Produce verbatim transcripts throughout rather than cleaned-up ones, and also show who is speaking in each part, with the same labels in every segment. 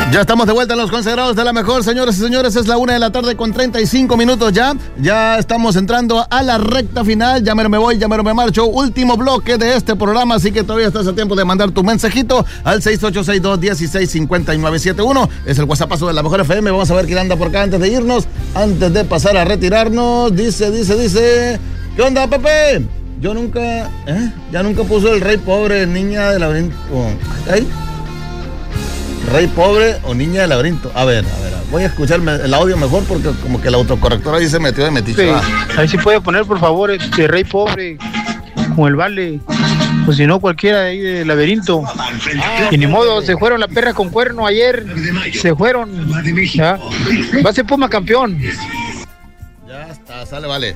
Speaker 1: Ya estamos de vuelta en los consagrados de la mejor, señores y señores. Es la una de la tarde con treinta y cinco minutos ya. Ya estamos entrando a la recta final. Ya mero me voy, ya mero me marcho. Último bloque de este programa, así que todavía estás a tiempo de mandar tu mensajito al seis ocho seis dos, uno seis cinco nueve siete uno. Es el WhatsAppazo de la mejor F M. Vamos a ver quién anda por acá antes de irnos, antes de pasar a retirarnos. Dice, dice, dice. ¿Qué onda, Pepe? Yo nunca, ¿eh? Ya nunca puso el rey pobre, niña de laberinto. ¿Ahí? Rey pobre o niña de laberinto. A ver, a ver, voy a escucharme el audio mejor porque como que la autocorrectora ahí se metió de metiche.
Speaker 2: Sí. A ver si puede poner, por favor, este rey pobre con el vale. Pues si no, cualquiera de ahí de laberinto. Ah, y ni modo, se fueron las perras con cuerno ayer. Se fueron. ¿Ya? Va a ser Puma campeón.
Speaker 1: Ya está, sale, vale.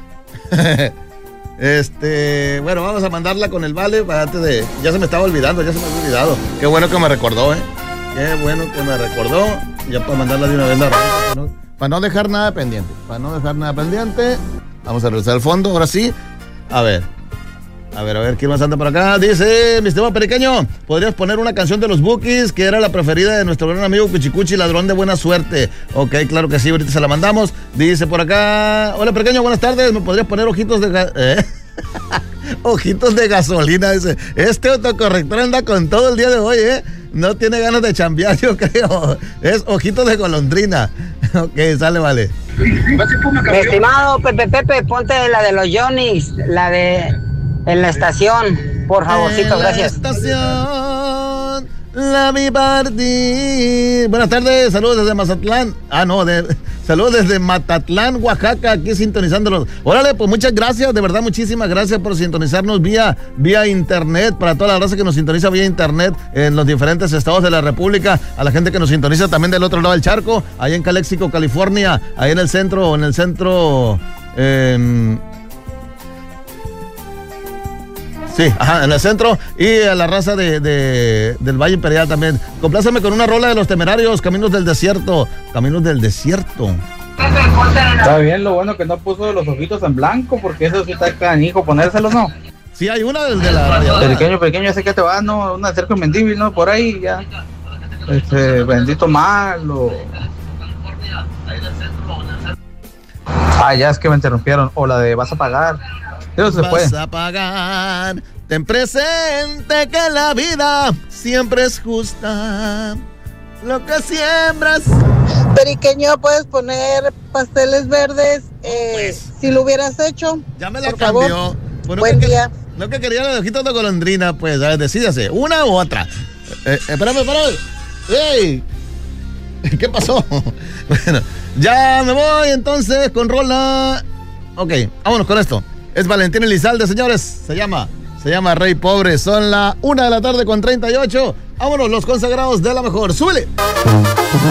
Speaker 1: Este, bueno, vamos a mandarla con el vale para antes de. Ya se me estaba olvidando, ya se me había olvidado. Qué bueno que me recordó, eh. Qué bueno que me recordó. Ya para mandarla de una vez la radio, para no, para no dejar nada pendiente. Para no dejar nada pendiente. Vamos a revisar el fondo, ahora sí. A ver. A ver, a ver, ¿quién más anda por acá? Dice, mi estimado Periqueño, ¿podrías poner una canción de los Bukis que era la preferida de nuestro gran amigo Cuchicuchi, ladrón de buena suerte? Ok, claro que sí, ahorita se la mandamos. Dice por acá, hola Periqueño, buenas tardes, ¿me podrías poner ojitos de... Ga- ¿Eh? Ojitos de gasolina, dice. Este autocorrector anda con todo el día de hoy, ¿eh? No tiene ganas de chambear, yo creo. Es ojitos de golondrina. Ok, sale, vale.
Speaker 3: Mi estimado Pepe Pepe, ponte la de los Johnny's, la de En la estación, por favorcito, gracias.
Speaker 1: En la estación, la mi partir. Buenas tardes, saludos desde Mazatlán. Ah, no, de, saludos desde Matatlán, Oaxaca, aquí sintonizándolos. Órale, pues muchas gracias, de verdad, muchísimas gracias por sintonizarnos vía, vía internet, para toda la raza que nos sintoniza vía internet en los diferentes estados de la República, a la gente que nos sintoniza también del otro lado del charco, ahí en Calexico, California, ahí en el centro, en el centro, eh, sí, ajá, en el centro, y a la raza de, de, del Valle Imperial también. Compláceme con una rola de Los Temerarios, Caminos del Desierto. Caminos del Desierto.
Speaker 4: Está bien, lo bueno que no puso los ojitos en blanco, porque eso sí está canijo ponérselos, ¿no?
Speaker 1: Sí, hay una del de la...
Speaker 4: Pequeño, pequeño, ya sé que te va, ¿no? Una cerca Mendívil, ¿no? Por ahí, ya. Este, bendito malo. Ah, ya es que me interrumpieron. O la de Vas a pagar. Eso se puede.
Speaker 1: Vas a pagar, ten presente que la vida siempre es justa. Lo que siembras.
Speaker 5: Periqueño, puedes poner Pasteles Verdes, eh,
Speaker 1: Pues,
Speaker 5: si lo hubieras hecho.
Speaker 1: Ya me la
Speaker 5: por
Speaker 1: cambió.
Speaker 5: favor.
Speaker 1: Pues no
Speaker 5: Buen
Speaker 1: que,
Speaker 5: día.
Speaker 1: No que quería los ojitos de golondrina, pues, a ver, decídase, una u otra. Eh, espérame, espérame. ¡Ey! ¿Qué pasó? Bueno, ya me voy entonces con rola. Ok, vámonos con esto. Es Valentín Elizalde, señores. Se llama, se llama Rey Pobre. Son la una de la tarde con treinta y ocho. Vámonos, los consagrados de la mejor. ¡Súbele!